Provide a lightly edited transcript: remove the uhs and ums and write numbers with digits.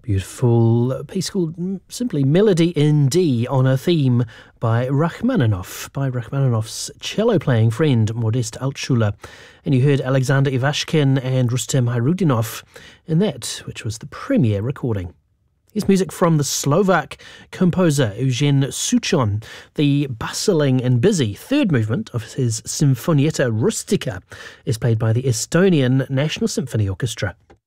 Beautiful piece called simply Melody in D on a theme by Rachmaninoff's cello-playing friend Modest Altshuler. And you heard Alexander Ivashkin and Rustem Hayrudinov in that, which was the premiere recording. Here's music from the Slovak composer Eugen Souchon. The bustling and busy third movement of his Sinfonietta Rustica is played by the Estonian National Symphony Orchestra.